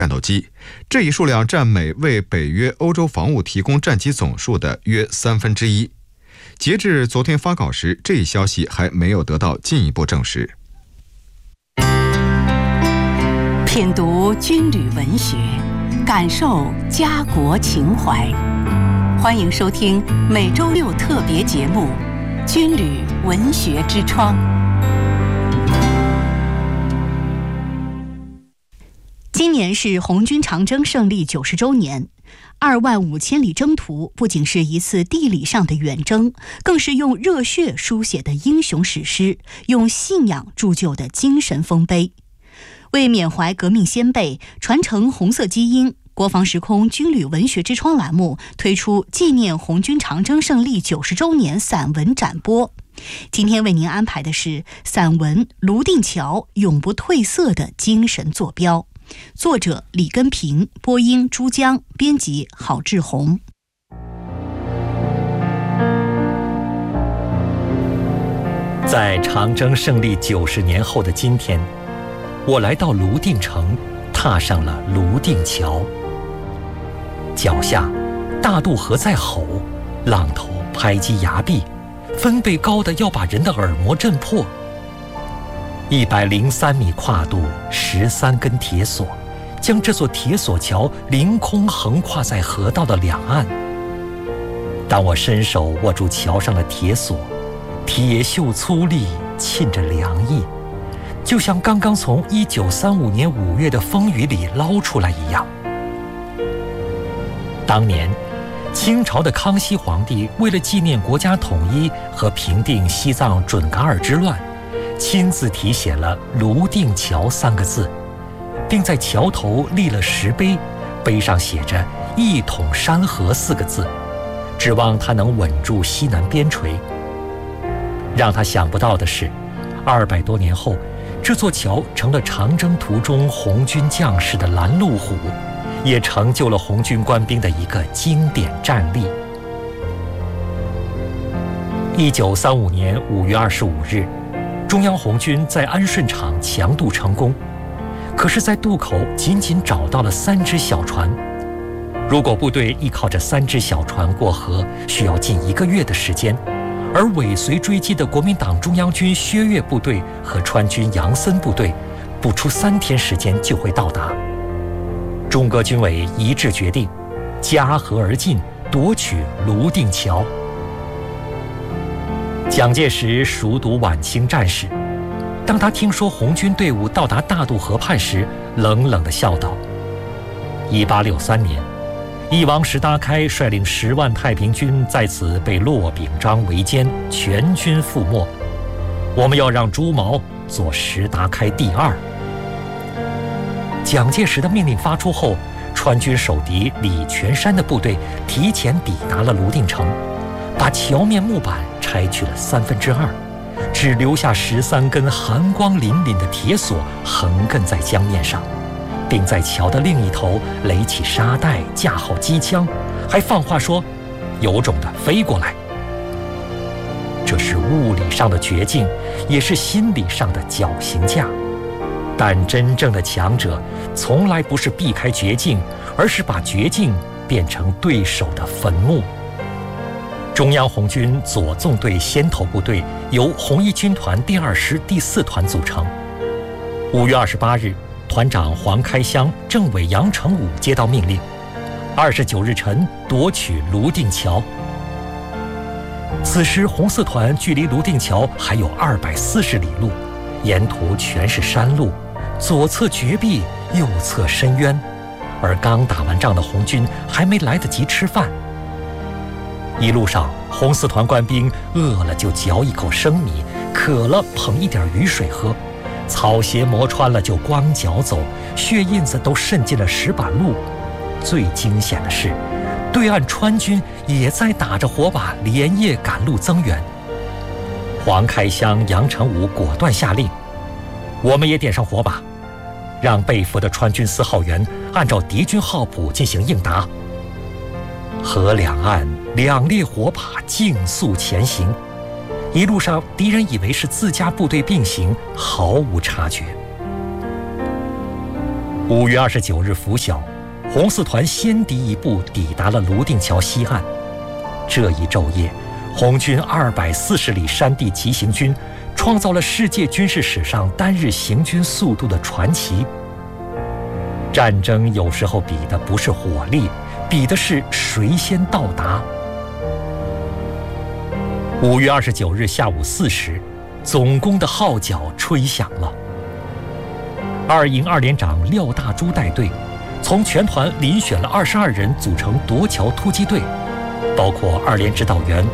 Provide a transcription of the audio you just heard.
战斗机，这一数量占美为北约欧洲防务提供战机总数的约1/3。截至昨天发稿时，这一消息还没有得到进一步证实。 品读军旅文学，感受家国情怀。欢迎收听每周六特别节目《军旅文学之窗》。今年是红军长征胜利90周年，25000里征途不仅是一次地理上的远征，更是用热血书写的英雄史诗，用信仰铸就的精神丰碑。为缅怀革命先辈，传承红色基因，国防时空军旅文学之窗栏目推出纪念红军长征胜利90周年散文展播。今天为您安排的是散文《泸定桥永不褪色的精神坐标》，作者李根平，播音珠江，编辑郝志红。 在长征胜利90年后的今天，我来到泸定城，踏上了泸定桥。脚下大渡河在吼，浪头拍击崖壁，分贝高的要把人的耳膜震破。103米跨度，13根铁索，将这座铁索桥凌空横跨在河道的两岸。当我伸手握住桥上的铁索，铁锈粗粝，沁着凉意，就像刚刚从1935年5月的风雨里捞出来一样。当年清朝的康熙皇帝为了纪念国家统一和平定西藏准噶尔之乱，亲自题写了泸定桥3个字，并在桥头立了石碑，碑上写着一统山河4个字，指望它能稳住西南边陲。让他想不到的是，200多年后，这座桥成了长征途中红军将士的拦路虎，也成就了红军官兵的一个经典战例。1935年5月25日，中央红军在安顺场强渡成功，可是在渡口仅仅找到了3只小船。如果部队依靠着3只小船过河，需要近1个月的时间，而尾随追击的国民党中央军薛岳部队和川军杨森部队不出3天时间就会到达。中革军委一致决定夹河而进，夺取泸定桥。蒋介石熟读晚清战史，当他听说红军队伍到达大渡河畔时，冷冷地笑道：1863年翼王石达开率领10万太平军在此被骆秉章围歼，全军覆没。我们要让朱毛做石达开第2。蒋介石的命令发出后，川军守敌李全山的部队提前抵达了泸定城，把桥面木板拆去了2/3，只留下13根寒光凛凛的铁索横亘在江面上，并在桥的另一头垒起沙袋，架好机枪，还放话说有种的飞过来。这是物理上的绝境，也是心理上的绞刑架。但真正的强者从来不是避开绝境，而是把绝境变成对手的坟墓。中央红军左纵队先头部队由红一军团第2师第4团组成。5月28日，团长黄开湘、政委杨成武接到命令，29日晨夺取泸定桥。此时红四团距离泸定桥还有240里路，沿途全是山路，左侧绝壁，右侧深渊，而刚打完仗的红军还没来得及吃饭。一路上，红四团官兵饿了就嚼一口生米，渴了捧一点雨水喝，草鞋磨穿了就光脚走，血印子都渗进了石板路。最惊险的是，对岸川军也在打着火把连夜赶路增援。黄开湘、杨成武果断下令，我们也点上火把，让被俘的川军4号员按照敌军号谱进行应答。河两岸2列火把竞速前行，一路上敌人以为是自家部队并行，毫无察觉。 5月29日拂晓，红四团先敌一步抵达了泸定桥西岸。这一昼夜，红军240里山地急行军创造了世界军事史上单日行军速度的传奇。战争有时候比的不是火力，比的是谁先到达。5月29日下午4时，总攻的号角吹响了。2营2连长廖大珠带队，从全团遴选了22人组成夺桥突击队，包括2连指导员